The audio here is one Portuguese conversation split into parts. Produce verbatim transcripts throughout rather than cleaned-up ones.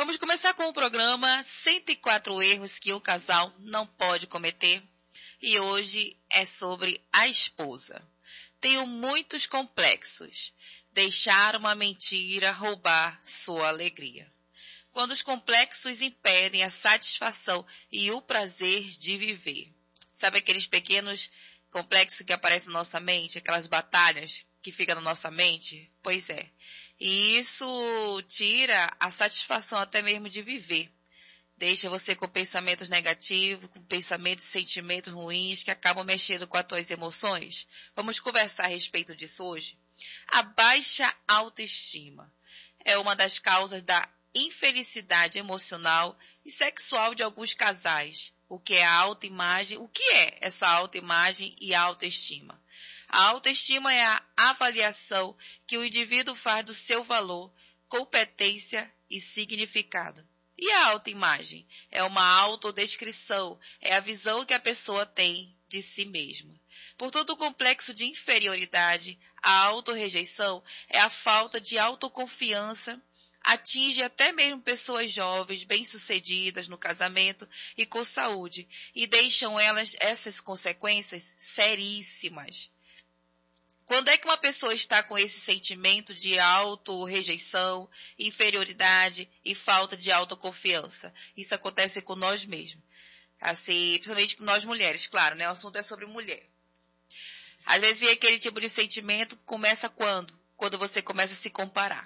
Vamos começar com o programa cento e quatro erros que o casal não pode cometer. E hoje é sobre a esposa. Tenho muitos complexos. Deixar uma mentira roubar sua alegria. Quando os complexos impedem a satisfação e o prazer de viver. Sabe aqueles pequenos complexos que aparecem na nossa mente? Aquelas batalhas que ficam na nossa mente? Pois é. E isso tira a satisfação até mesmo de viver. Deixa você com pensamentos negativos, com pensamentos e sentimentos ruins que acabam mexendo com as tuas emoções. Vamos conversar a respeito disso hoje. A baixa autoestima é uma das causas da infelicidade emocional e sexual de alguns casais. O que é a autoimagem? O que é essa autoimagem e autoestima? A autoestima é a avaliação que o indivíduo faz do seu valor, competência e significado. E a autoimagem? É uma autodescrição, é a visão que a pessoa tem de si mesma. Portanto, o complexo de inferioridade, a autorrejeição, é a falta de autoconfiança, atinge até mesmo pessoas jovens, bem-sucedidas no casamento e com saúde, e deixam elas essas consequências seríssimas. Quando é que uma pessoa está com esse sentimento de auto-rejeição, inferioridade e falta de autoconfiança? Isso acontece com nós mesmos. Assim, principalmente com nós mulheres, claro, né? O assunto é sobre mulher. Às vezes vem aquele tipo de sentimento, começa quando? Quando você começa a se comparar.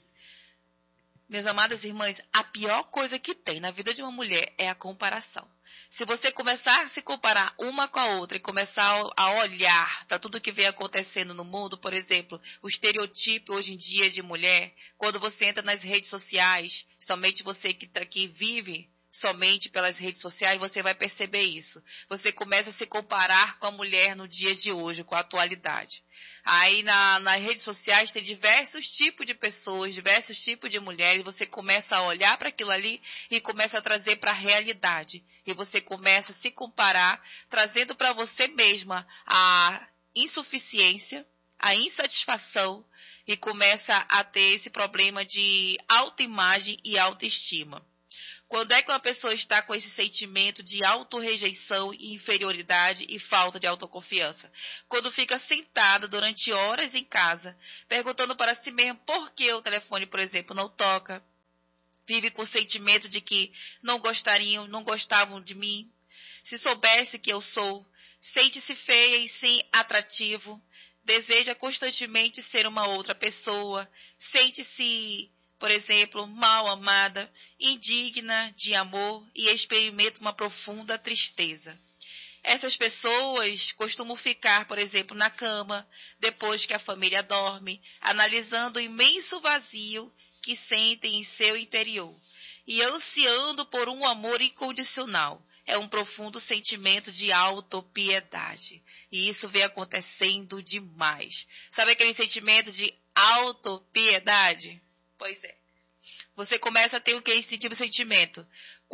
Meus amadas irmãs, a pior coisa que tem na vida de uma mulher é a comparação. Se você começar a se comparar uma com a outra e começar a olhar para tudo que vem acontecendo no mundo, por exemplo, o estereotipo hoje em dia de mulher, quando você entra nas redes sociais, somente você que, que vive somente pelas redes sociais, você vai perceber isso. Você começa a se comparar com a mulher no dia de hoje, com a atualidade. Aí na, nas redes sociais tem diversos tipos de pessoas, diversos tipos de mulheres, você começa a olhar para aquilo ali e começa a trazer para a realidade. E você começa a se comparar, trazendo para você mesma a insuficiência, a insatisfação e começa a ter esse problema de autoimagem e autoestima. Quando é que uma pessoa está com esse sentimento de autorrejeição e inferioridade e falta de autoconfiança? Quando fica sentada durante horas em casa, perguntando para si mesma por que o telefone, por exemplo, não toca. Vive com o sentimento de que não gostariam, não gostavam de mim. Se soubesse que eu sou, sente-se feia e sem atrativo. Deseja constantemente ser uma outra pessoa. Sente-se, por exemplo, mal amada, indigna de amor e experimenta uma profunda tristeza. Essas pessoas costumam ficar, por exemplo, na cama, depois que a família dorme, analisando o imenso vazio que sentem em seu interior e ansiando por um amor incondicional. É um profundo sentimento de autopiedade. E isso vem acontecendo demais. Sabe aquele sentimento de autopiedade? Pois é. Você começa a ter o que? Esse tipo de sentimento.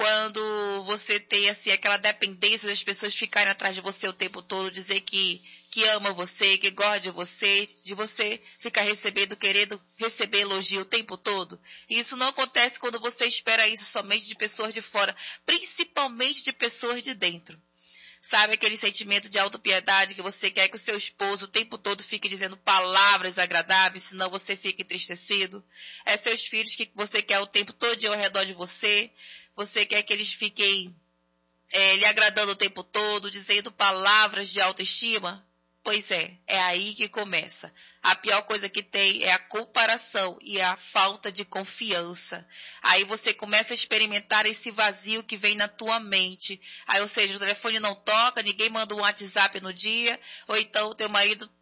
Quando você tem assim, aquela dependência das pessoas ficarem atrás de você o tempo todo, dizer que, que ama você, que gosta de você, de você ficar recebendo, querendo receber elogio o tempo todo. E isso não acontece quando você espera isso somente de pessoas de fora, principalmente de pessoas de dentro. Sabe aquele sentimento de autopiedade que você quer que o seu esposo o tempo todo fique dizendo palavras agradáveis, senão você fica entristecido? É seus filhos que você quer o tempo todo ao redor de você? Você quer que eles fiquem é, lhe agradando o tempo todo, dizendo palavras de autoestima? Pois é, é aí que começa. A pior coisa que tem é a comparação e a falta de confiança. Aí você começa a experimentar esse vazio que vem na tua mente. Aí, ou seja, o telefone não toca, ninguém manda um WhatsApp no dia, ou então o teu marido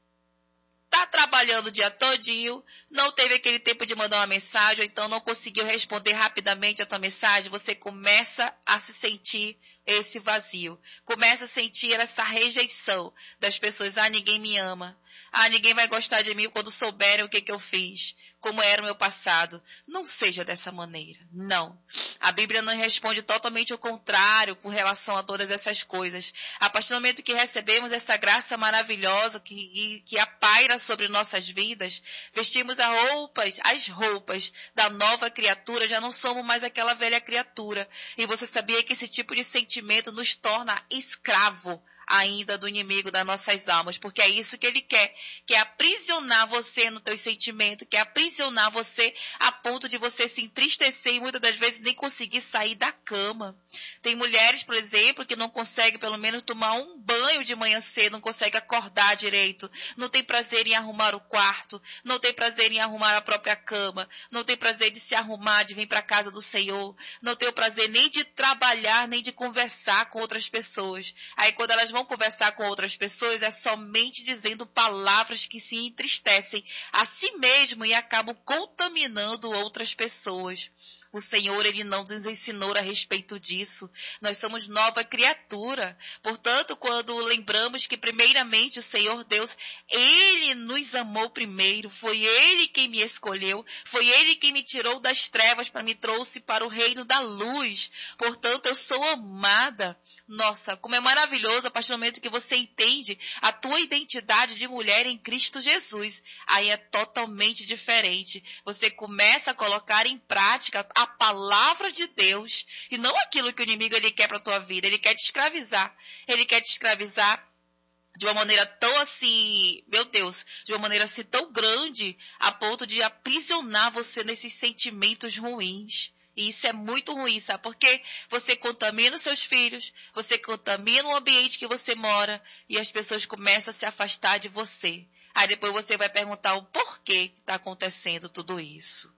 tá trabalhando o dia todinho, não teve aquele tempo de mandar uma mensagem, ou então não conseguiu responder rapidamente a tua mensagem, você começa a se sentir esse vazio. Começa a sentir essa rejeição das pessoas. Ah, ninguém me ama. Ah, ninguém vai gostar de mim quando souberem o que, que eu fiz. como era o meu passado. Não seja dessa maneira. Não. A Bíblia não responde totalmente o contrário com relação a todas essas coisas. A partir do momento que recebemos essa graça maravilhosa que, que apaira sobre nossas vidas, vestimos as roupas, as roupas da nova criatura, já não somos mais aquela velha criatura. E você sabia que esse tipo de sentimento nos torna escravo ainda do inimigo das nossas almas, porque é isso que ele quer, quer aprisionar você no teu sentimento, quer aprisionar você a ponto de você se entristecer e muitas das vezes nem conseguir sair da cama. Tem mulheres, por exemplo, que não conseguem pelo menos tomar um banho de manhã cedo, não conseguem acordar direito, não tem prazer em arrumar o quarto, não tem prazer em arrumar a própria cama, não tem prazer de se arrumar, de vir para a casa do Senhor, não tem o prazer nem de trabalhar, nem de conversar com outras pessoas. Aí quando elas vão conversar com outras pessoas, é somente dizendo palavras que se entristecem a si mesmo e acabam contaminando outras pessoas. O Senhor, Ele não nos ensinou a respeito disso. Nós somos nova criatura. Portanto, quando lembramos que primeiramente o Senhor Deus, Ele nos amou primeiro, foi Ele quem me escolheu, foi Ele quem me tirou das trevas para me trouxe para o reino da luz. Portanto, eu sou amada. Nossa, como é maravilhoso a partir do momento que você entende a tua identidade de mulher em Cristo Jesus. Aí é totalmente diferente. Você começa a colocar em prática a palavra de Deus e não aquilo que o inimigo ele quer para a tua vida. Ele quer te escravizar. Ele quer te escravizar de uma maneira tão assim, meu Deus, de uma maneira assim tão grande a ponto de aprisionar você nesses sentimentos ruins. E isso é muito ruim, sabe? Porque você contamina os seus filhos, você contamina o ambiente que você mora e as pessoas começam a se afastar de você. Aí depois você vai perguntar o porquê que está acontecendo tudo isso.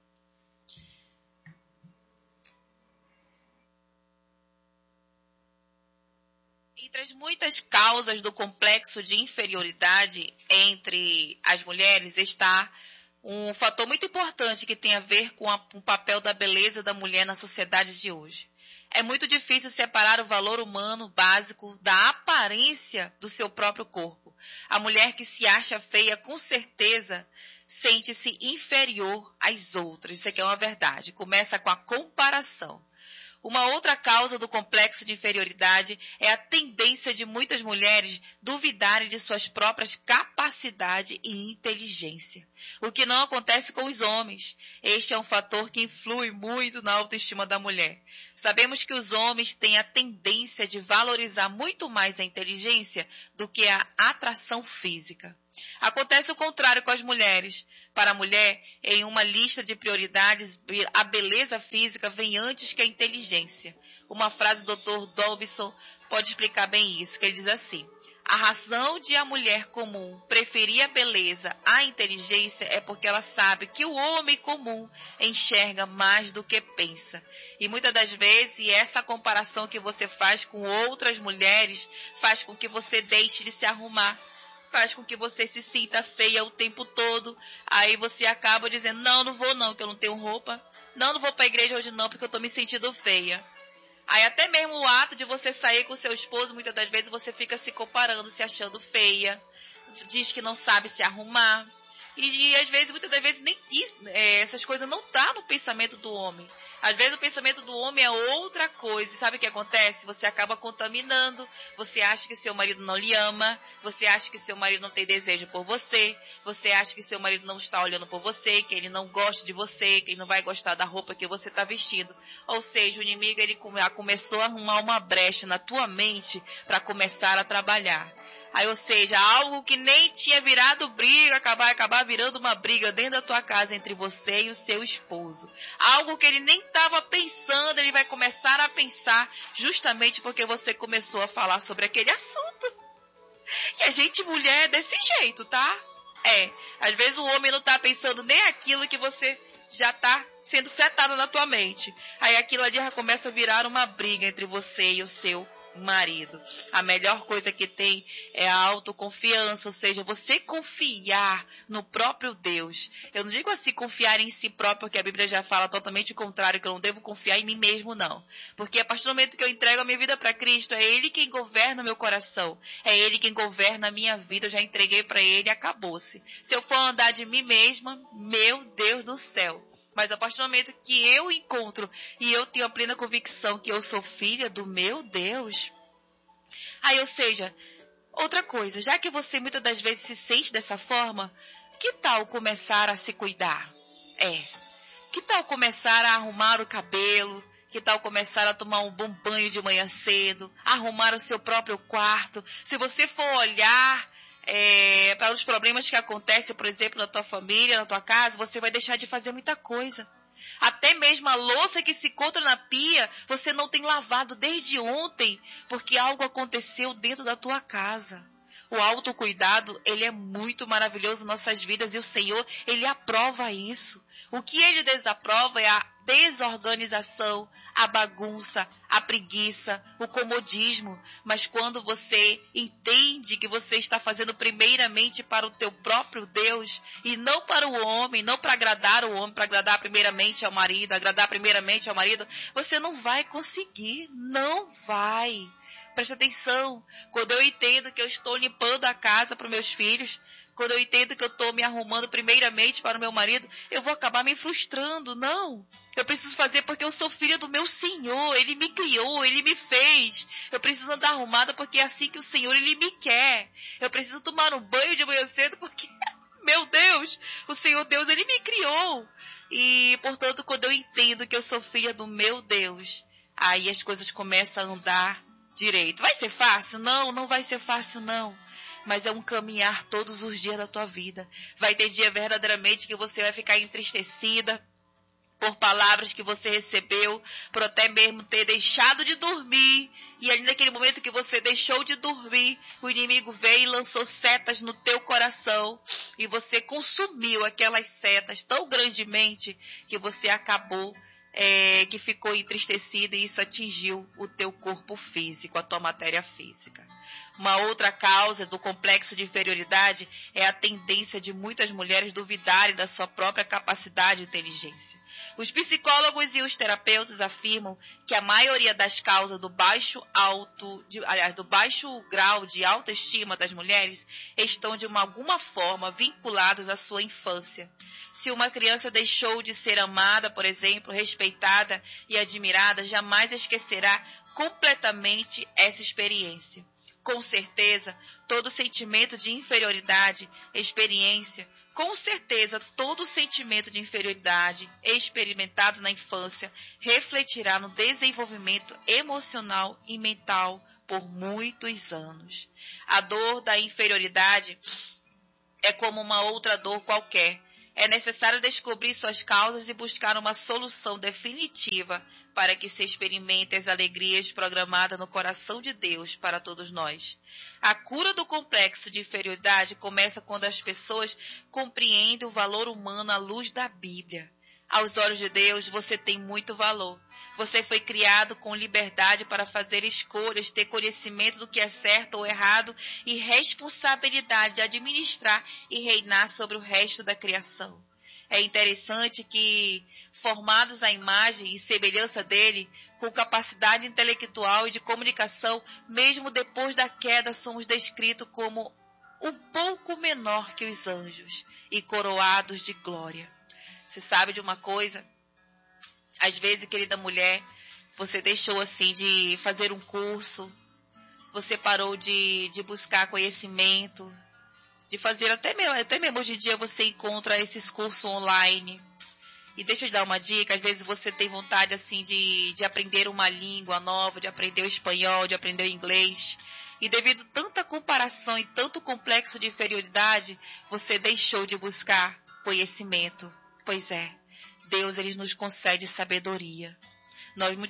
Entre as muitas causas do complexo de inferioridade entre as mulheres está um fator muito importante que tem a ver com a, o papel da beleza da mulher na sociedade de hoje. É muito difícil separar o valor humano básico da aparência do seu próprio corpo. A mulher que se acha feia, com certeza, sente-se inferior às outras. Isso aqui é uma verdade. Começa com a comparação. Uma outra causa do complexo de inferioridade é a tendência de muitas mulheres duvidarem de suas próprias capacidades e inteligência, o que não acontece com os homens. Este é um fator que influi muito na autoestima da mulher. Sabemos que os homens têm a tendência de valorizar muito mais a inteligência do que a atração física. Acontece o contrário com as mulheres. Para a mulher, em uma lista de prioridades, a beleza física vem antes que a inteligência. Uma frase do doutor Dobson pode explicar bem isso, que ele diz assim: a razão de a mulher comum preferir a beleza à inteligência é porque ela sabe que o homem comum enxerga mais do que pensa. E muitas das vezes essa comparação que você faz com outras mulheres faz com que você deixe de se arrumar, faz com que você se sinta feia o tempo todo. Aí você acaba dizendo, não, não vou não, que eu não tenho roupa. Não, não vou para a igreja hoje não, porque eu estou me sentindo feia. Aí até mesmo o ato de você sair com o seu esposo, muitas das vezes você fica se comparando, se achando feia. Diz que não sabe se arrumar. E, e às vezes, muitas das vezes, nem isso, é, essas coisas não estão no pensamento do homem. Às vezes o pensamento do homem é outra coisa. E sabe o que acontece? Você acaba contaminando. Você acha que seu marido não lhe ama. Você acha que seu marido não tem desejo por você. Você acha que seu marido não está olhando por você. Que ele não gosta de você. Que ele não vai gostar da roupa que você está vestindo. Ou seja, o inimigo ele começou a arrumar uma brecha na tua mente para começar a trabalhar. Aí, ou seja, algo que nem tinha virado briga, acabar, acabar virando uma briga dentro da tua casa entre você e o seu esposo. Algo que ele nem estava pensando, ele vai começar a pensar justamente porque você começou a falar sobre aquele assunto. E a gente, mulher, é desse jeito, tá? É, às vezes o homem não está pensando nem aquilo que você já está sendo setado na tua mente. Aí aquilo ali já começa a virar uma briga entre você e o seu marido. A melhor coisa que tem é a autoconfiança, ou seja, você confiar no próprio Deus. Eu não digo assim confiar em si próprio, porque a Bíblia já fala totalmente o contrário, que eu não devo confiar em mim mesmo, não. Porque a partir do momento que eu entrego a minha vida para Cristo, é Ele quem governa o meu coração, é Ele quem governa a minha vida, eu já entreguei para Ele e acabou-se. Se eu for andar de mim mesma, meu Deus do céu. Mas a partir do momento que eu encontro e eu tenho a plena convicção que eu sou filha do meu Deus, aí, ou seja, outra coisa, já que você muitas das vezes se sente dessa forma, que tal começar a se cuidar? É, que tal começar a arrumar o cabelo? Que tal começar a tomar um bom banho de manhã cedo? Arrumar o seu próprio quarto? Se você for olhar É, para os problemas que acontecem, por exemplo, na tua família, na tua casa, você vai deixar de fazer muita coisa. Até mesmo a louça que se encontra na pia, você não tem lavado desde ontem, porque algo aconteceu dentro da tua casa. O autocuidado, ele é muito maravilhoso em nossas vidas e o Senhor, Ele aprova isso. O que Ele desaprova é a desorganização, a bagunça, a preguiça, o comodismo. Mas quando você entende que você está fazendo primeiramente para o teu próprio Deus e não para o homem, não para agradar o homem, para agradar primeiramente ao marido, agradar primeiramente ao marido, você não vai conseguir, não vai. Presta atenção, quando eu entendo que eu estou limpando a casa para os meus filhos, quando eu entendo que eu estou me arrumando primeiramente para o meu marido, eu vou acabar me frustrando. Não, eu preciso fazer porque eu sou filha do meu Senhor, Ele me criou, Ele me fez. Eu preciso andar arrumada porque é assim que o Senhor, Ele me quer. Eu preciso tomar um banho de manhã cedo porque, meu Deus, o Senhor Deus, Ele me criou. E, portanto, quando eu entendo que eu sou filha do meu Deus, aí as coisas começam a andar direito. Vai ser fácil? Não, não vai ser fácil não. Mas é um caminhar todos os dias da tua vida. Vai ter dia verdadeiramente que você vai ficar entristecida por palavras que você recebeu, por até mesmo ter deixado de dormir. E ali naquele momento que você deixou de dormir, o inimigo veio e lançou setas no teu coração. E você consumiu aquelas setas tão grandemente que você acabou É, que ficou entristecida e isso atingiu o teu corpo físico, a tua matéria física. Uma outra causa do complexo de inferioridade é a tendência de muitas mulheres duvidarem da sua própria capacidade e inteligência. Os psicólogos e os terapeutas afirmam que a maioria das causas do baixo, alto, de, aliás, do baixo grau de autoestima das mulheres estão de uma, alguma forma vinculadas à sua infância. Se uma criança deixou de ser amada, por exemplo, respeitada e admirada, jamais esquecerá completamente essa experiência. Com certeza, todo sentimento de inferioridade, experiência, com certeza, todo sentimento de inferioridade experimentado na infância refletirá no desenvolvimento emocional e mental por muitos anos. A dor da inferioridade é como uma outra dor qualquer. É necessário descobrir suas causas e buscar uma solução definitiva para que se experimente as alegrias programadas no coração de Deus para todos nós. A cura do complexo de inferioridade começa quando as pessoas compreendem o valor humano à luz da Bíblia. Aos olhos de Deus, você tem muito valor. Você foi criado com liberdade para fazer escolhas, ter conhecimento do que é certo ou errado e responsabilidade de administrar e reinar sobre o resto da criação. É interessante que, formados à imagem e semelhança dele, com capacidade intelectual e de comunicação, mesmo depois da queda, somos descritos como um pouco menor que os anjos e coroados de glória. Você sabe de uma coisa? Às vezes, querida mulher, você deixou assim de fazer um curso, você parou de, de buscar conhecimento, de fazer até mesmo, até mesmo hoje em dia você encontra esses cursos online. E deixa eu te dar uma dica, às vezes você tem vontade assim de, de aprender uma língua nova, de aprender o espanhol, de aprender o inglês. E devido a tanta comparação e tanto complexo de inferioridade, você deixou de buscar conhecimento. Pois é, Deus ele nos concede sabedoria. Nós